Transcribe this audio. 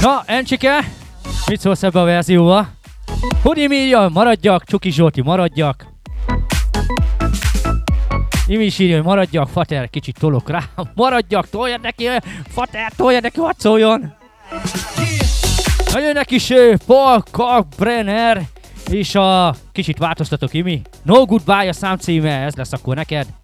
Na, Encsike, mit szólsz ebbe a verzióba? Hudi írja, maradjak, Csuki Zsolti, maradjak. Imi is írja, hogy maradjak, Fater, kicsit tolok rá. Maradjak, toljad neki, Fater, toljad neki, hadd szóljon. Na jönnek is Paul Kalkbrenner, és a kicsit változtatok, Imi. No Goodbye a számcíme, ez lesz akkor neked.